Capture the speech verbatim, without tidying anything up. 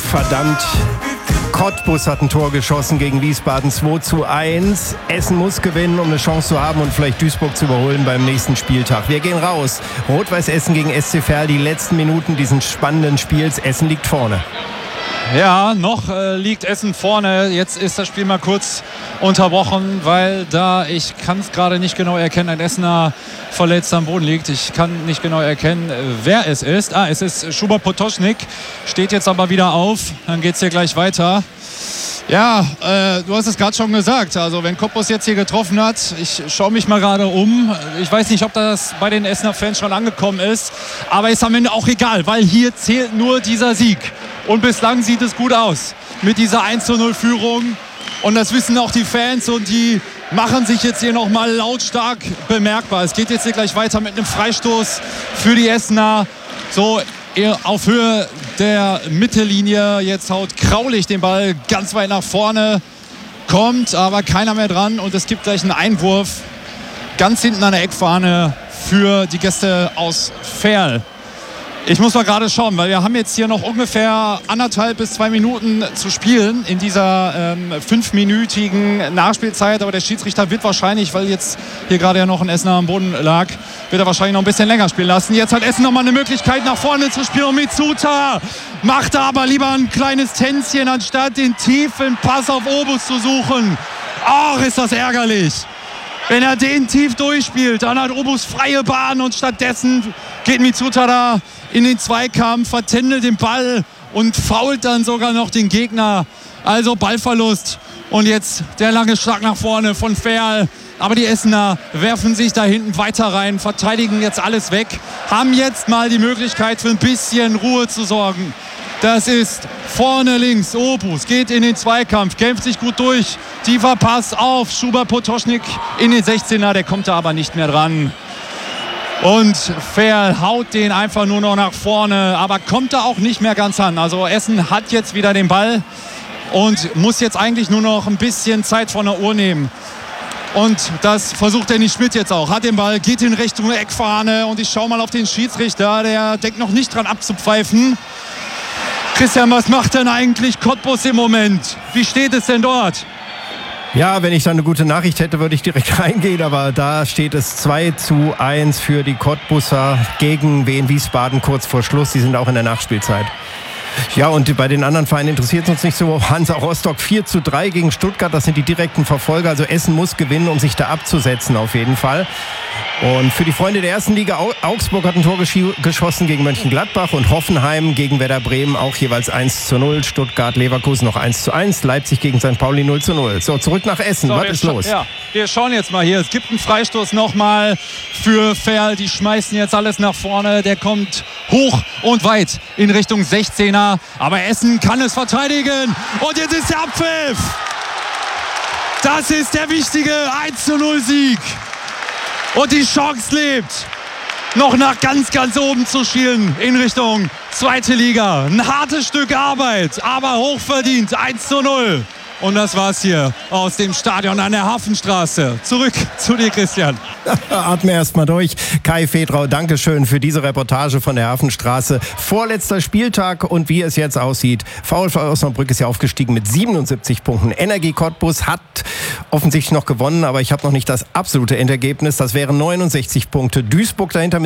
verdammt. Cottbus hat ein Tor geschossen gegen Wiesbaden, zwei zu eins. Essen muss gewinnen, um eine Chance zu haben und vielleicht Duisburg zu überholen beim nächsten Spieltag. Wir gehen raus. Rot-Weiß Essen gegen S C Verl, die letzten Minuten dieses spannenden Spiels. Essen liegt vorne. Ja, noch äh, liegt Essen vorne. Jetzt ist das Spiel mal kurz unterbrochen, weil da, ich kann es gerade nicht genau erkennen, ein Essener verletzt am Boden liegt. Ich kann nicht genau erkennen, wer es ist. Ah, es ist Schubert Potocznik, steht jetzt aber wieder auf. Dann geht es hier gleich weiter. Ja, äh, du hast es gerade schon gesagt. Also wenn Cottbus jetzt hier getroffen hat, ich schaue mich mal gerade um. Ich weiß nicht, ob das bei den Essener Fans schon angekommen ist. Aber ist am Ende auch egal, weil hier zählt nur dieser Sieg. Und bislang sieht es gut aus mit dieser eins zu null Führung. Und das wissen auch die Fans und die machen sich jetzt hier nochmal lautstark bemerkbar. Es geht jetzt hier gleich weiter mit einem Freistoß für die Essener. So auf Höhe der Mittellinie. Jetzt haut Kraulich den Ball ganz weit nach vorne. Kommt aber keiner mehr dran und es gibt gleich einen Einwurf ganz hinten an der Eckfahne für die Gäste aus Verl. Ich muss mal gerade schauen, weil wir haben jetzt hier noch ungefähr anderthalb bis zwei Minuten zu spielen in dieser ähm, fünfminütigen Nachspielzeit. Aber der Schiedsrichter wird wahrscheinlich, weil jetzt hier gerade ja noch ein Essener am Boden lag, wird er wahrscheinlich noch ein bisschen länger spielen lassen. Jetzt hat Essen noch mal eine Möglichkeit nach vorne zu spielen. Und Mitsuta macht aber lieber ein kleines Tänzchen, anstatt den tiefen Pass auf Obus zu suchen. Ach, ist das ärgerlich. Wenn er den tief durchspielt, dann hat Obus freie Bahn und stattdessen geht Mitsuta da in den Zweikampf, vertändelt den Ball und fault dann sogar noch den Gegner. Also Ballverlust und jetzt der lange Schlag nach vorne von Verl. Aber die Essener werfen sich da hinten weiter rein, verteidigen jetzt alles weg, haben jetzt mal die Möglichkeit für ein bisschen Ruhe zu sorgen. Das ist vorne links, Obus geht in den Zweikampf, kämpft sich gut durch. Tiefer Pass auf Schubert Potocznik in den sechzehner, der kommt da aber nicht mehr dran. Und Verl haut den einfach nur noch nach vorne, aber kommt da auch nicht mehr ganz an. Also Essen hat jetzt wieder den Ball und muss jetzt eigentlich nur noch ein bisschen Zeit von der Uhr nehmen. Und das versucht Dennis Schmidt jetzt auch. Hat den Ball, geht in Richtung Eckfahne und ich schaue mal auf den Schiedsrichter, der denkt noch nicht dran abzupfeifen. Christian, was macht denn eigentlich Cottbus im Moment? Wie steht es denn dort? Ja, wenn ich da eine gute Nachricht hätte, würde ich direkt reingehen, aber da steht es zwei zu eins für die Cottbusser gegen Wien Wiesbaden kurz vor Schluss. Die sind auch in der Nachspielzeit. Ja, und bei den anderen Vereinen interessiert es uns nicht so. Hansa Rostock vier zu drei gegen Stuttgart, das sind die direkten Verfolger. Also Essen muss gewinnen, um sich da abzusetzen auf jeden Fall. Und für die Freunde der ersten Liga, Augsburg hat ein Tor geschossen gegen Mönchengladbach und Hoffenheim gegen Werder Bremen auch jeweils eins zu null. Stuttgart, Leverkusen noch eins zu eins. Leipzig gegen Sankt Pauli null zu null. So, zurück nach Essen. So, was ist los? Ja, wir schauen jetzt mal hier. Es gibt einen Freistoß nochmal für Verl. Die schmeißen jetzt alles nach vorne. Der kommt hoch und weit in Richtung sechzehner. Aber Essen kann es verteidigen. Und jetzt ist der Abpfiff. Das ist der wichtige eins zu null Sieg. Und die Chance lebt, noch nach ganz, ganz oben zu schielen in Richtung zweite Liga. Ein hartes Stück Arbeit, aber hochverdient. eins zu null. Und das war's hier aus dem Stadion an der Hafenstraße. Zurück zu dir, Christian. Atme erst mal durch. Kai Fedrau, Dankeschön für diese Reportage von der Hafenstraße. Vorletzter Spieltag und wie es jetzt aussieht. VfL Osnabrück ist ja aufgestiegen mit siebenundsiebzig Punkten. Energie Cottbus hat offensichtlich noch gewonnen, aber ich habe noch nicht das absolute Endergebnis. Das wären neunundsechzig Punkte. Duisburg dahinter mit